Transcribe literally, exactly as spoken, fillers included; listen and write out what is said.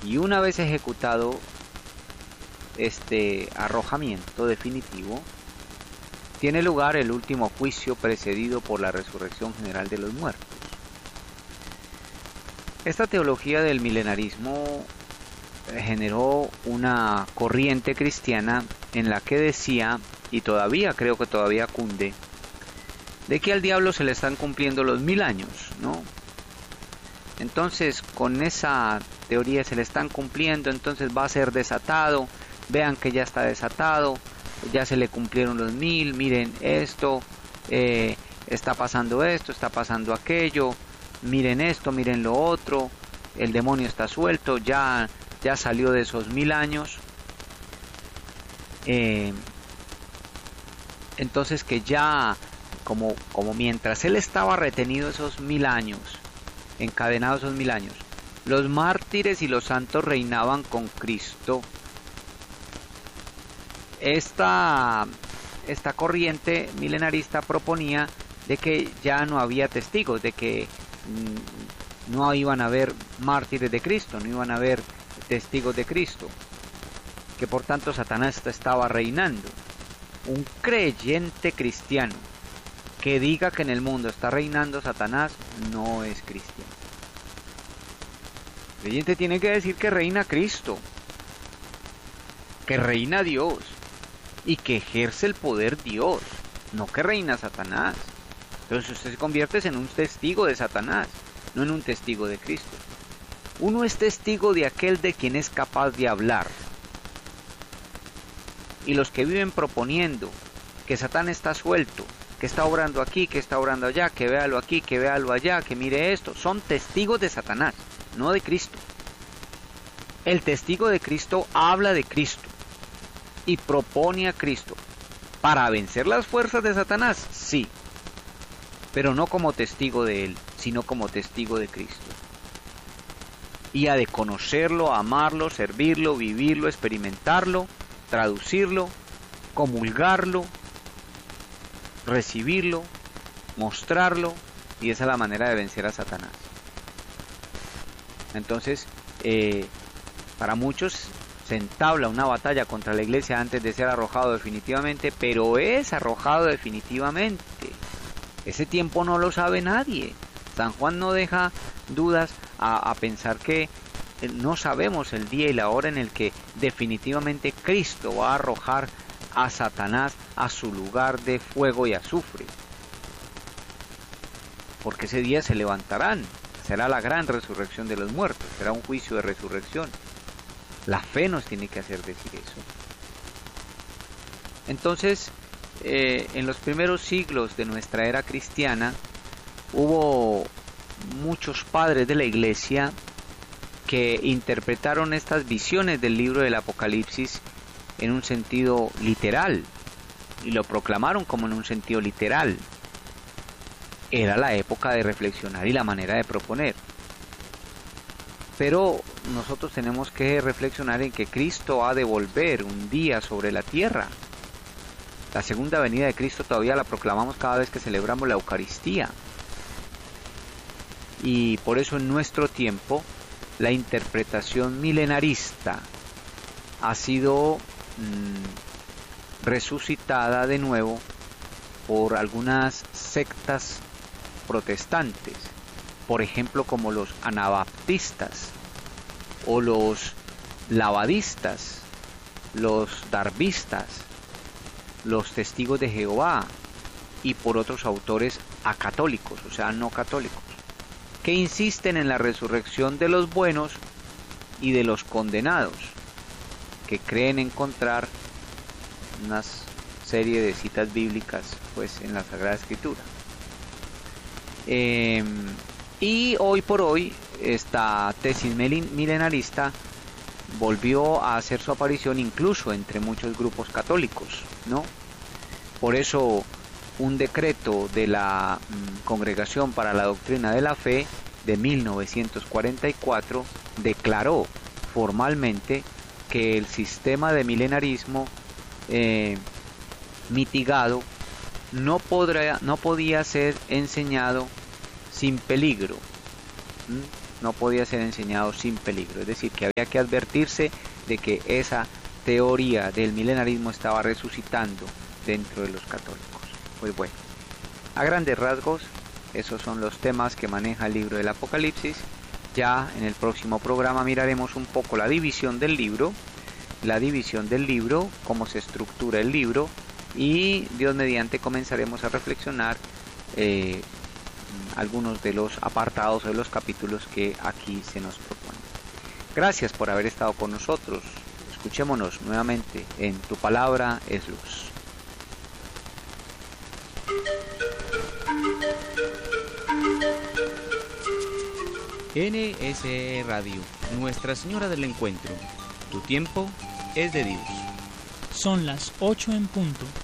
Y una vez ejecutado este arrojamiento definitivo, tiene lugar el último juicio precedido por la resurrección general de los muertos. Esta teología del milenarismo generó una corriente cristiana en la que decía, y todavía creo que todavía cunde, de que al diablo se le están cumpliendo los mil años, ¿no? Entonces, con esa teoría se le están cumpliendo, entonces va a ser desatado. Vean que ya está desatado, ya se le cumplieron los mil, miren esto, eh, está pasando esto, está pasando aquello, miren esto, miren lo otro, el demonio está suelto, ya, ya salió de esos mil años. Eh, entonces que ya, como, como mientras él estaba retenido esos mil años, encadenado esos mil años, los mártires y los santos reinaban con Cristo. Esta, esta corriente milenarista proponía de que ya no había testigos, de que mmm, no iban a haber mártires de Cristo, no iban a haber testigos de Cristo, que por tanto Satanás estaba reinando. Un creyente cristiano que diga que en el mundo está reinando Satanás no es cristiano. El creyente tiene que decir que reina Cristo, que reina Dios y que ejerce el poder Dios, no que reina Satanás. Entonces usted se convierte en un testigo de Satanás, no en un testigo de Cristo. Uno es testigo de aquel de quien es capaz de hablar. Y los que viven proponiendo que Satán está suelto, que está obrando aquí, que está obrando allá, que véalo aquí, que véalo allá, que mire esto, son testigos de Satanás, no de Cristo. El testigo de Cristo habla de Cristo y propone a Cristo. ¿Para vencer las fuerzas de Satanás? Sí, pero no como testigo de él, sino como testigo de Cristo. Y ha de conocerlo, amarlo, servirlo, vivirlo, experimentarlo, traducirlo, comulgarlo, recibirlo, mostrarlo, y esa es la manera de vencer a Satanás. Entonces, eh, para muchos se entabla una batalla contra la iglesia antes de ser arrojado definitivamente, pero es arrojado definitivamente. Ese tiempo no lo sabe nadie. San Juan no deja dudas a, a pensar que no sabemos el día y la hora en el que definitivamente Cristo va a arrojar a Satanás a su lugar de fuego y azufre. Porque ese día se levantarán. Será la gran resurrección de los muertos. Será un juicio de resurrección. La fe nos tiene que hacer decir eso. Entonces, eh, en los primeros siglos de nuestra era cristiana, hubo muchos padres de la iglesia que interpretaron estas visiones del libro del Apocalipsis en un sentido literal, y lo proclamaron como en un sentido literal. Era la época de reflexionar y la manera de proponer. Pero nosotros tenemos que reflexionar en que Cristo ha de volver un día sobre la tierra. La segunda venida de Cristo todavía la proclamamos cada vez que celebramos la Eucaristía. Y por eso en nuestro tiempo la interpretación milenarista ha sido mmm, resucitada de nuevo por algunas sectas protestantes, por ejemplo como los anabaptistas o los lavadistas, los darvistas, los testigos de Jehová, y por otros autores acatólicos, o sea no católicos, que insisten en la resurrección de los buenos y de los condenados, que creen encontrar una serie de citas bíblicas pues en la Sagrada Escritura. Eh, y hoy por hoy esta tesis milenarista volvió a hacer su aparición incluso entre muchos grupos católicos, ¿no? Por eso un decreto de la mm, Congregación para la Doctrina de la Fe de mil novecientos cuarenta y cuatro declaró formalmente que el sistema de milenarismo eh, mitigado no, podrá, no podía ser enseñado sin peligro. ¿Mm? no podía ser enseñado sin peligro, es decir, que había que advertirse de que esa teoría del milenarismo estaba resucitando dentro de los católicos. Pues bueno, a grandes rasgos, esos son los temas que maneja el libro del Apocalipsis. Ya en el próximo programa miraremos un poco la división del libro, la división del libro, cómo se estructura el libro, y Dios mediante comenzaremos a reflexionar eh, algunos de los apartados o de los capítulos que aquí se nos proponen. Gracias por haber estado con nosotros. Escuchémonos nuevamente en Tu Palabra es Luz. N S E Radio, Nuestra Señora del Encuentro. Tu tiempo es de Dios. Son las ocho en punto.